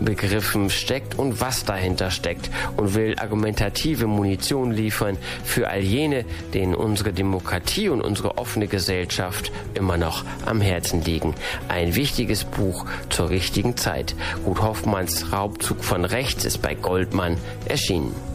begriffen steckt und was dahinter steckt und will argumentative Munition liefern für all jene, denen unsere Demokratie und unsere offene Gesellschaft immer noch am Herzen liegen. Ein wichtiges Buch zur richtigen Zeit. Ruth Hoffmanns Raubzug von rechts ist bei Goldmann erschienen.